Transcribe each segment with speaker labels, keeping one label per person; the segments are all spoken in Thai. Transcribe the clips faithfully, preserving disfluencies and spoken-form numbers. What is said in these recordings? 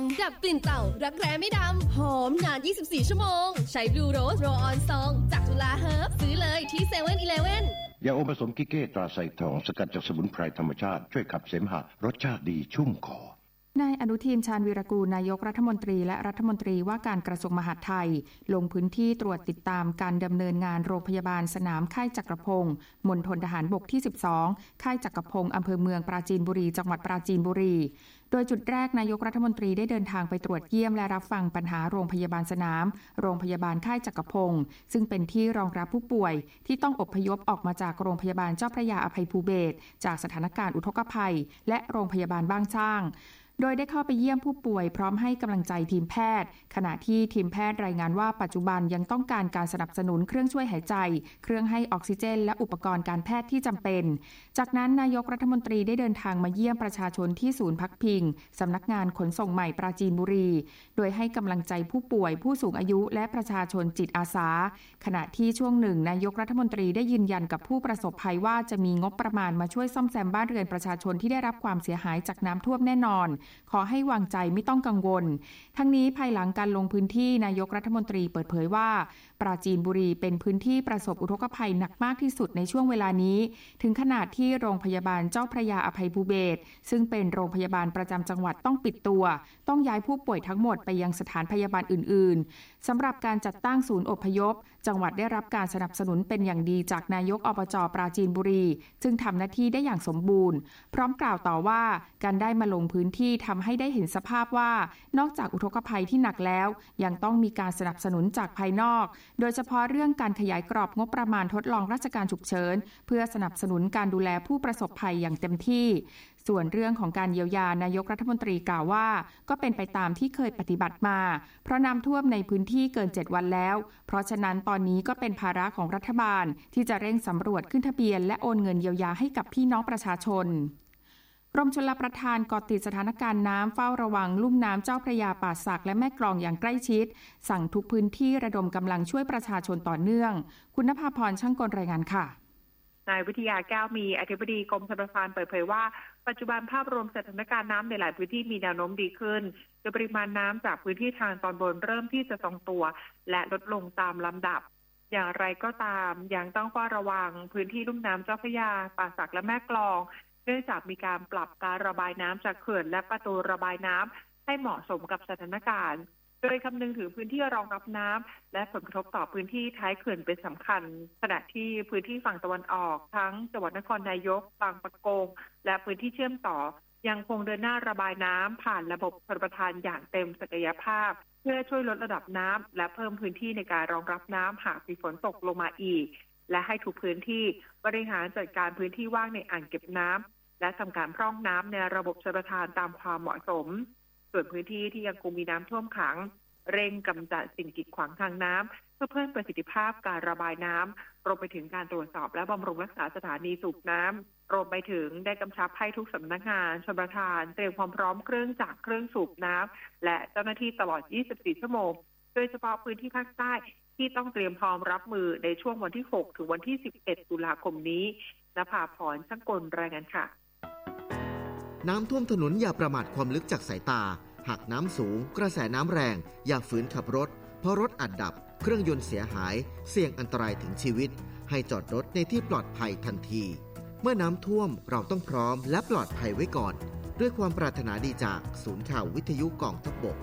Speaker 1: ดับกลิ่นเต่ารักแร้ไม่ดำหอมนานยี่สิบสี่ชั่วโมงใช้บลูโรสโรลออนซองจากจุฬาเฮิร์บซื้อเลยที่เซเว่นอีเลฟเว่น
Speaker 2: ยาอมผสมกิเก้ตราไซทองสกัดจากสมุนไพรธรรมชาติช่วยขับเสมหะรสชาติดีชุ่มคอน
Speaker 3: ายอนุทินชาญวีรกูลนายกรัฐมนตรีและรัฐมนตรีว่าการกระทรวงมหาดไทยลงพื้นที่ตรวจติดตามการดำเนินงานโรงพยาบาลสนามค่ายจักรพงศ์มณฑลทหารบกที่สิบสองค่ายจักรพงศ์อำเภอเมืองปราจีนบุรีจังหวัดปราจีนบุรีโดยจุดแรกนายกรัฐมนตรีได้เดินทางไปตรวจเยี่ยมและรับฟังปัญหาโรงพยาบาลสนามโรงพยาบาลค่ายจักรพงศ์ซึ่งเป็นที่รองรับผู้ป่วยที่ต้องอพยพออกมาจากโรงพยาบาลเจ้าพระยาอภัยภูเบศรจากสถานการณ์อุทกภัยและโรงพยาบาลบ้านช่างโดยได้เข้าไปเยี่ยมผู้ป่วยพร้อมให้กำลังใจทีมแพทย์ขณะที่ทีมแพทย์รายงานว่าปัจจุบันยังต้องการการสนับสนุนเครื่องช่วยหายใจเครื่องให้ออกซิเจนและอุปกรณ์การแพทย์ที่จำเป็นจากนั้นนายกรัฐมนตรีได้เดินทางมาเยี่ยมประชาชนที่ศูนย์พักพิงสำนักงานขนส่งใหม่ปราจีนบุรีโดยให้กำลังใจผู้ป่วยผู้สูงอายุและประชาชนจิตอาสาขณะที่ช่วงหนึ่งนายกรัฐมนตรีได้ยืนยันกับผู้ประสบภัยว่าจะมีงบประมาณมาช่วยซ่อมแซมบ้านเรือนประชาชนที่ได้รับความเสียหายจากน้ำท่วมแน่นอนขอให้วางใจไม่ต้องกังวลทั้งนี้ภายหลังการลงพื้นที่นายกรัฐมนตรีเปิดเผยว่าปราจีนบุรีเป็นพื้นที่ประสบอุทกภัยหนักมากที่สุดในช่วงเวลานี้ถึงขนาดที่โรงพยาบาลเจ้าพระยาอภัยภูเบศรซึ่งเป็นโรงพยาบาลประจำจังหวัดต้องปิดตัวต้องย้ายผู้ป่วยทั้งหมดไปยังสถานพยาบาลอื่นๆสำหรับการจัดตั้งศูนย์อพยพจังหวัดได้รับการสนับสนุนเป็นอย่างดีจากนายกอบจ.ปราจีนบุรีจึงทำหน้าที่ได้อย่างสมบูรณ์พร้อมกล่าวต่อว่าการได้มาลงพื้นที่ทำให้ได้เห็นสภาพว่านอกจากอุทกภัยที่หนักแล้วยังต้องมีการสนับสนุนจากภายนอกโดยเฉพาะเรื่องการขยายกรอบงบประมาณทดลองราชการฉุกเฉินเพื่อสนับสนุนการดูแลผู้ประสบภัยอย่างเต็มที่ส่วนเรื่องของการเยียวยานายกรัฐมนตรีกล่าวว่าก็เป็นไปตามที่เคยปฏิบัติมาเพราะน้ำท่วมในพื้นที่เกินเจ็ดวันแล้วเพราะฉะนั้นตอนนี้ก็เป็นภาระของรัฐบาลที่จะเร่งสำรวจขึ้นทะเบียนและโอนเงินเยียวยาให้กับพี่น้องประชาชนกรมชลประทานเกาะติดสถานการณ์น้ำเฝ้าระวังลุ่มน้ำเจ้าพระยาป่าสักและแม่กลองอย่างใกล้ชิดสั่งทุกพื้นที่ระดมกำลังช่วยประชาชนต่อเนื่องคุณณภาพรช่างกลรายงานค่ะ
Speaker 4: นายวิทยาแก้วมีอธิบดีกรมชลประทานเปิดเผยว่าปัจจุบันภาพรวมสถานการณ์น้ำในหลายพื้นที่มีแนวโน้มดีขึ้นโดยปริมาณน้ำจากพื้นที่ทางตอนบนเริ่มที่จะทรงตัวและลดลงตามลำดับอย่างไรก็ตามยังต้องเฝ้าระวังพื้นที่ลุ่มน้ำเจ้าพระยาป่าสักและแม่กลองเนื่องจากมีการปรับการระบายน้ำจากเขื่อนและประตูระบายน้ำให้เหมาะสมกับสถานการณ์โดยคำนึงถึงพื้นที่รองรับน้ำและผลกระทบต่อพื้นที่ท้ายเขื่อนเป็นสำคัญขณะที่พื้นที่ฝั่งตะวันออกทั้งจังหวัดนครนายกบางปะกงและพื้นที่เชื่อมต่อยังคงเดินหน้าระบายน้ำผ่านระบบชลประทานอย่างเต็มศักยภาพเพื่อช่วยลดระดับน้ำและเพิ่มพื้นที่ในการรองรับน้ำหากมีฝนตกลงมาอีกและให้ทุกพื้นที่บริหารจัดการพื้นที่ว่างในอ่างเก็บน้ำและทำการพร่องน้ำในระบบชลประทานตามความเหมาะสมส่วนพื้นที่ที่ยังคงมีน้ำท่วมขังเร่งกำจัดสิ่งกีดขวางทางน้ำเพื่อเพิ่มประสิทธิภาพการระบายน้ำรวมไปถึงการตรวจสอบและบำรุงรักษาสถานีสูบน้ำรวมไปถึงได้กำชับให้ทุกสำนักงานชลประทานเตรียมความพร้อมเครื่องจักรเครื่องสูบน้ำและเจ้าหน้าที่ตลอดยี่สิบสี่ชั่วโมงโดยเฉพาะพื้นที่ภาคใต้ที่ต้องเตรียมพร้อมรับมือในช่วงวันที่หกถึงวันที่สิบเอ็ดตุลาคมนี้ณภาพรช่างกลรายงานค่ะ
Speaker 5: น้ำท่วมถนนอย่าประมาทความลึกจากสายตาหากน้ำสูงกระแสน้ำแรงอย่าฝืนขับรถเพราะรถอาจดับเครื่องยนต์เสียหายเสี่ยงอันตรายถึงชีวิตให้จอดรถในที่ปลอดภัยทันทีเมื่อน้ำท่วมเราต้องพร้อมและปลอดภัยไว้ก่อนด้วยความปรารถนาดีจากศูนย์ข่าววิทยุกองทัพบก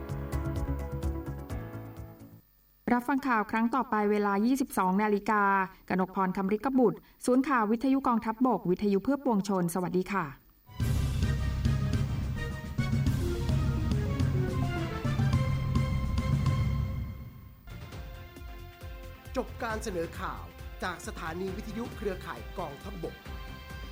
Speaker 3: รับฟังข่าวครั้งต่อไปเวลา ยี่สิบสองนาฬิกา กนกพรคำริกบุตรศูนย์ข่าววิทยุกองทัพบกวิทยุเพื่อปวงชนสวัสดีค่ะ
Speaker 6: จบการเสนอข่าวจากสถานีวิทยุเครือข่ายกองทัพบก